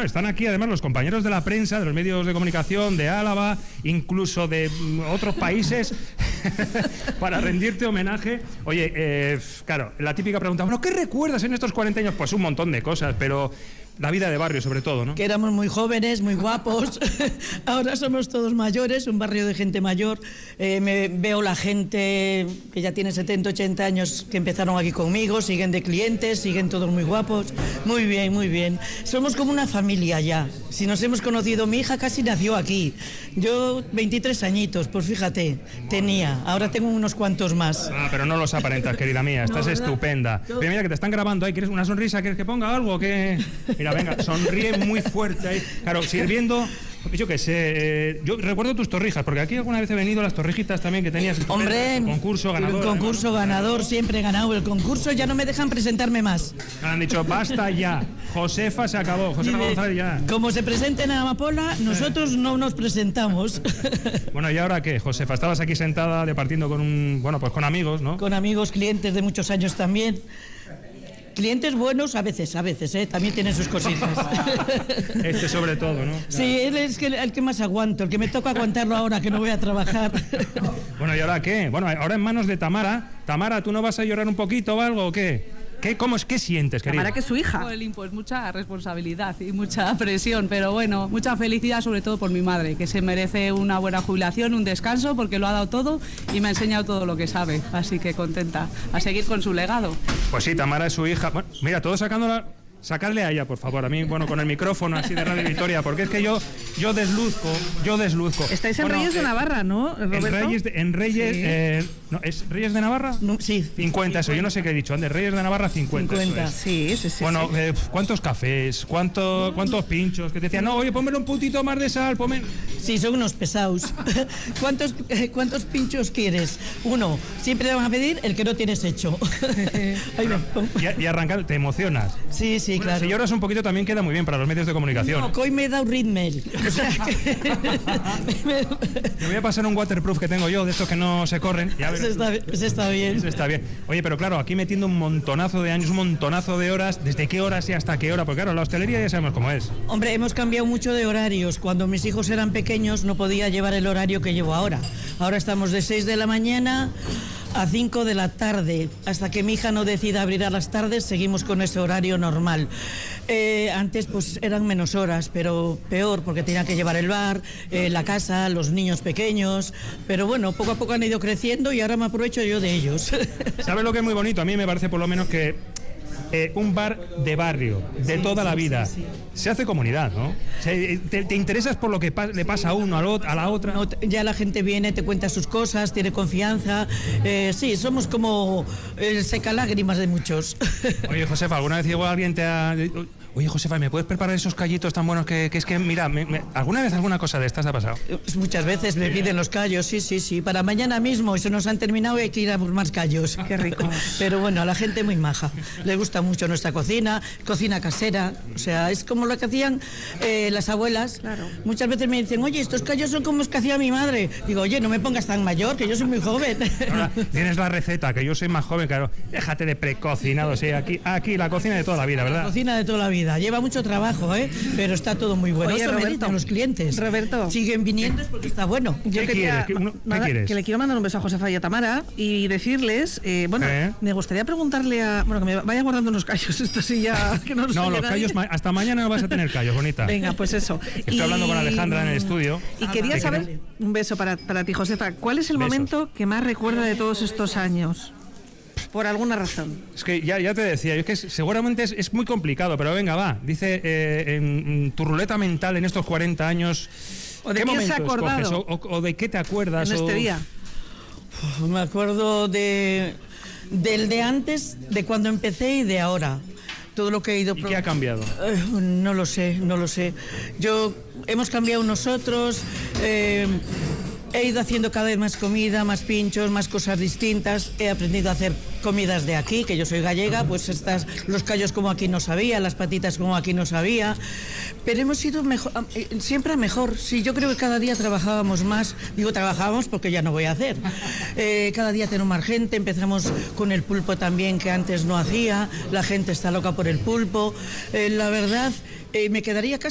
claro, están aquí además los compañeros de la prensa, de los medios de comunicación, de Álava, incluso de otros países, para rendirte homenaje. Oye, claro, la típica pregunta, bueno, ¿qué recuerdas en estos 40 años? Pues un montón de cosas, pero la vida de barrio sobre todo, ¿no? Que éramos muy jóvenes, muy guapos. Ahora somos todos mayores, un barrio de gente mayor. Veo la gente que ya tiene 70, 80 años que empezaron aquí conmigo, siguen de clientes, siguen todos muy guapos. Muy bien, muy bien. Somos como una familia ya. Si nos hemos conocido, mi hija casi nació aquí. Yo 23 añitos, pues fíjate, tenía. Ahora tengo unos cuantos más. Ah, pero no los aparentas, querida mía. Estás estupenda. Pero mira que te están grabando ahí. ¿Quieres una sonrisa? ¿Quieres que ponga algo? ¿Qué? Mira, venga, sonríe muy fuerte ahí. Claro, sirviendo, yo qué sé, yo recuerdo tus torrijas, porque aquí alguna vez he venido las torrijitas también que tenías. Hombre, el concurso ganador. El concurso ganador, siempre he ganado el concurso, ya no me dejan presentarme más. Me han dicho, basta ya, Josefa se acabó, Josefa González ya. Como se presenten a Amapola, nosotros no nos presentamos. Bueno, ¿y ahora qué, Josefa? Estabas aquí sentada departiendo pues con amigos, ¿no? Con amigos, clientes de muchos años también. Clientes buenos a veces, también tienen sus cositas. Este sobre todo, ¿no? Sí, él es el que más aguanto, el que me toca aguantarlo ahora que no voy a trabajar. Bueno, ¿y ahora qué? Bueno, ahora en manos de Tamara. Tamara, ¿tú no vas a llorar un poquito o algo o qué? ¿Qué sientes, querida? Tamara, que es su hija. Pues mucha responsabilidad y mucha presión, pero bueno, mucha felicidad sobre todo por mi madre, que se merece una buena jubilación, un descanso, porque lo ha dado todo y me ha enseñado todo lo que sabe, así que contenta, a seguir con su legado. Pues sí, Tamara es su hija. Bueno, mira, todos sacándola. Sacarle a ella, por favor, a mí, bueno, con el micrófono así de Radio Victoria, porque es que yo desluzco. Estáis en Reyes de Navarra, ¿no, Roberto? En Reyes, sí. ¿no, ¿es Reyes de Navarra? No, sí. 50, eso, yo no sé qué he dicho, antes, Reyes de Navarra 50. 50, sí. Bueno, ¿cuántos cafés? ¿Cuántos pinchos? Que te decían, no, oye, pónmelo un puntito más de sal, ponme... Sí, son unos pesados. ¿Cuántos pinchos quieres? Uno. Siempre te van a pedir el que no tienes hecho. Y arrancar, te emocionas. Sí, Bueno, claro. Si lloras un poquito también queda muy bien para los medios de comunicación. No, que hoy me he dado ritmel. O sea que... Me voy a pasar un waterproof que tengo yo, de estos que no se corren. Eso está bien. Eso está bien. Oye, pero claro, aquí metiendo un montonazo de años, un montonazo de horas, ¿desde qué horas y hasta qué hora? Porque claro, la hostelería ya sabemos cómo es. Hombre, hemos cambiado mucho de horarios. Cuando mis hijos eran pequeños no podía llevar el horario que llevo ahora. Ahora estamos de 6 de la mañana a 5 de la tarde. Hasta que mi hija no decida abrir a las tardes, seguimos con ese horario normal. Antes pues eran menos horas, pero peor, porque tenía que llevar el bar, la casa, los niños pequeños. Pero bueno, poco a poco han ido creciendo y ahora me aprovecho yo de ellos. ¿Sabes lo que es muy bonito? A mí me parece por lo menos que un bar de barrio, de toda la vida, se hace comunidad, ¿no? Te interesas por lo que le pasa a uno, a la otra. No, ya la gente viene, te cuenta sus cosas, tiene confianza. Sí, somos como el secalágrimas de muchos. Oye, Josefa, ¿alguna vez llegó alguien te ha... Oye, Josefa, ¿me puedes preparar esos callitos tan buenos que es que, mira, ¿alguna vez alguna cosa de estas ha pasado? Muchas veces me piden los callos, sí, para mañana mismo, y se nos han terminado y hay que ir a por más callos. Qué rico. Pero bueno, a la gente muy maja, le gusta mucho nuestra cocina casera, o sea, es como lo que hacían las abuelas. Claro. Muchas veces me dicen, oye, estos callos son como los que hacía mi madre. Digo, oye, no me pongas tan mayor, que yo soy muy joven. Ahora, tienes la receta, que yo soy más joven, claro, déjate de precocinado, sí, aquí la cocina de toda la vida, ¿verdad? La cocina de toda la vida. Lleva mucho trabajo, pero está todo muy bueno. Oye, Eso Roberto, me dicen los clientes. Roberto. Siguen viniendo es porque está bueno. Yo quería, ¿Qué quieres? que le quiero mandar un beso a Josefa y a Tamara y decirles, me gustaría preguntarle que me vaya guardando unos callos, esto sí ya... Que no los callos, hasta mañana no vas a tener callos, bonita. Venga, pues eso. Estoy hablando con Alejandra en el estudio. Y quería saber, un beso para ti, Josefa, ¿cuál es el momento que más recuerda de todos estos años? Por alguna razón. Es que ya te decía, es que seguramente es muy complicado, pero venga, va. Dice, en tu ruleta mental en estos 40 años, ¿o de qué quién momentos se ha acordado? o de qué te acuerdas? En este día. Me acuerdo del de antes, de cuando empecé y de ahora. Todo lo que he ido... ¿Y qué ha cambiado? No lo sé. Hemos cambiado nosotros... He ido haciendo cada vez más comida, más pinchos, más cosas distintas. He aprendido a hacer comidas de aquí, que yo soy gallega, pues los callos como aquí no sabía, las patitas como aquí no sabía. Pero hemos ido siempre a mejor. Sí, yo creo que cada día trabajábamos más. Digo trabajábamos porque ya no voy a hacer. Cada día tenemos más gente. Empezamos con el pulpo también, que antes no hacía. La gente está loca por el pulpo. La verdad, me quedaría casi